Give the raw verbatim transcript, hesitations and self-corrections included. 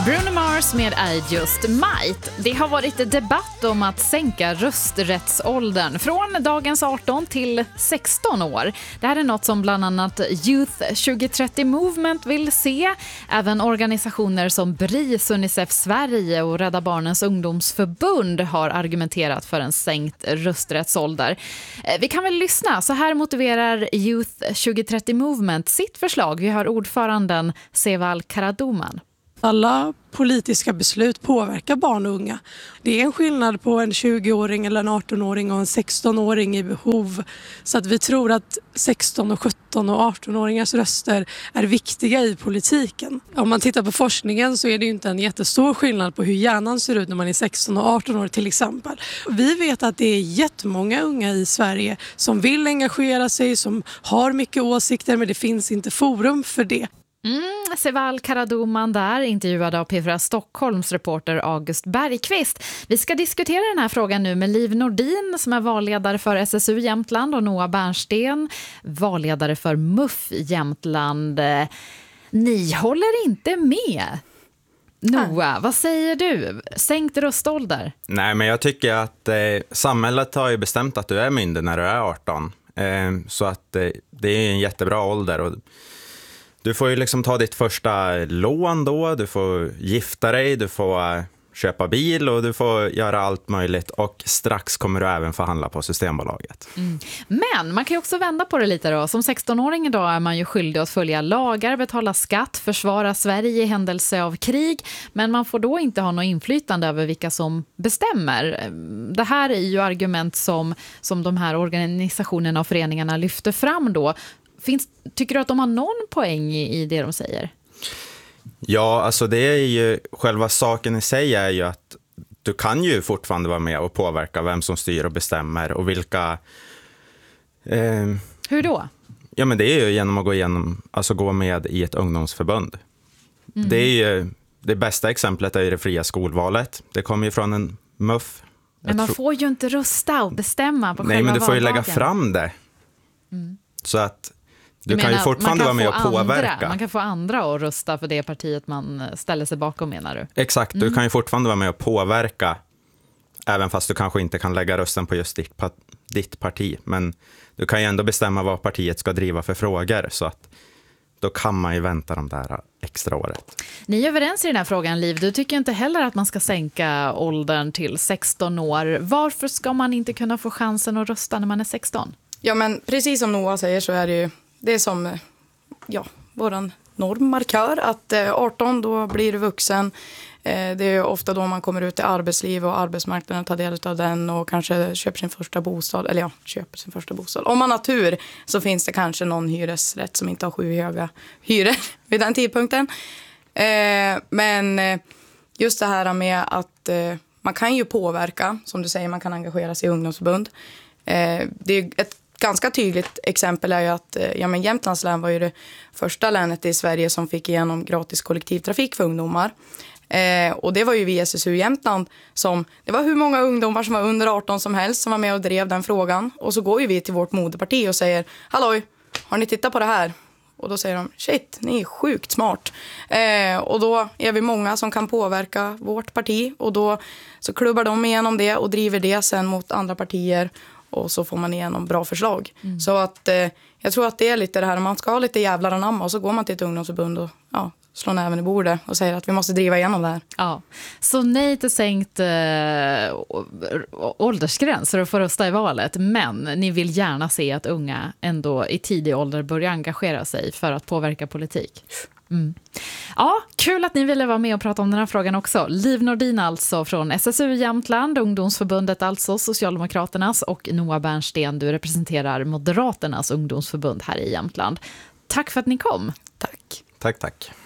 Bruno Mars med I Just Might. Det har varit debatt om att sänka rösträttsåldern från dagens arton till sexton år. Det här är något som bland annat Youth tjugo trettio Movement vill se. Även organisationer som BRIS, Unicef Sverige och Rädda Barnens ungdomsförbund har argumenterat för en sänkt rösträttsålder. Vi kan väl lyssna. Så här motiverar Youth tjugo trettio Movement sitt förslag. Vi har ordföranden Seval Karaduman. Alla politiska beslut påverkar barn och unga. Det är en skillnad på en tjugoåring eller en artonåring och en sextonåring i behov. Så att vi tror att sexton-, och sjutton- och artonåringars röster är viktiga i politiken. Om man tittar på forskningen så är det ju inte en jättestor skillnad på hur hjärnan ser ut när man är sexton och arton år till exempel. Vi vet att det är jättemånga unga i Sverige som vill engagera sig, som har mycket åsikter, men det finns inte forum för det. Mm, Seval Karaduman där, intervjuad av P fyra Stockholms reporter August Bergqvist. Vi ska diskutera den här frågan nu med Liv Nordin som är valledare för S S U Jämtland och Noah Bernsten, valledare för M U F Jämtland. Ni håller inte med. Noah, vad säger du? Sänkt röstålder? Nej, men jag tycker att eh, samhället har ju bestämt att du är myndig när du är arton. Eh, så att eh, det är en jättebra ålder och du får ju liksom ta ditt första lån då, du får gifta dig, du får köpa bil och du får göra allt möjligt. Och strax kommer du även förhandla på Systembolaget. Mm. Men man kan ju också vända på det lite då. Som sexton-åring idag är man ju skyldig att följa lagar, betala skatt, försvara Sverige i händelse av krig. Men man får då inte ha något inflytande över vilka som bestämmer. Det här är ju argument som, som de här organisationerna och föreningarna lyfter fram då. Finns, tycker du att de har någon poäng i, i det de säger? Ja, alltså det är ju, själva saken i sig är ju att du kan ju fortfarande vara med och påverka vem som styr och bestämmer och vilka... Eh, Hur då? Ja, men det är ju genom att gå, igenom, alltså gå med i ett ungdomsförbund. Mm. Det är ju, det bästa exemplet är ju det fria skolvalet. Det kommer ju från en M U F. Men man tro- får ju inte rösta och bestämma på Nej, själva men du får ju valdagen. lägga fram det. Mm. Så att... Du, du kan menar, ju fortfarande vara med och påverka. Andra, man kan få andra att rösta för det partiet man ställer sig bakom, menar du? Exakt, mm. du kan ju fortfarande vara med och påverka även fast du kanske inte kan lägga rösten på just ditt, ditt parti. Men du kan ju ändå bestämma vad partiet ska driva för frågor, så att då kan man ju vänta de där extra året. Ni är överens i den här frågan, Liv. Du tycker inte heller att man ska sänka åldern till sexton år. Varför ska man inte kunna få chansen att rösta när man är sexton? Ja, men precis som Noah säger så är det ju det är som ja, våran normmarkör att arton då blir du vuxen. Det är ofta då man kommer ut i arbetsliv och arbetsmarknaden tar del av den och kanske köper sin första bostad. Eller ja, köper sin första bostad. Om man har tur så finns det kanske någon hyresrätt som inte har sju höga hyror vid den tidpunkten. Men just det här med att man kan ju påverka, som du säger, man kan engagera sig i ungdomsförbund. Det är ett ganska tydligt exempel är ju att ja, men Jämtlands län var ju det första länet i Sverige som fick igenom gratis kollektivtrafik för ungdomar. Eh, och det var ju vi S S U Jämtland som, det var hur många ungdomar som var under arton som helst som var med och drev den frågan. Och så går ju vi till vårt moderparti och säger, halloj, har ni tittat på det här? Och då säger de, shit, ni är sjukt smart. Eh, och då är vi många som kan påverka vårt parti och då så klubbar de igenom det och driver det sen mot andra partier. Och så får man igenom bra förslag. Mm. Så att eh, jag tror att det är lite det här. Man ska ha lite jävlar anamma och så går man till ett ungdomsförbund och ja, slår näven i bordet och säger att vi måste driva igenom det här. Ja. Så nej till sänkt äh, åldersgräns för att få rösta i valet. Men ni vill gärna se att unga ändå i tidig ålder börjar engagera sig för att påverka politik. Mm. Ja, kul att ni ville vara med och prata om den här frågan också. Liv Nordin alltså från S S U Jämtland, ungdomsförbundet alltså, Socialdemokraternas, och Noah Bernsten, du representerar Moderaternas ungdomsförbund här i Jämtland. Tack för att ni kom. Tack. Tack, tack.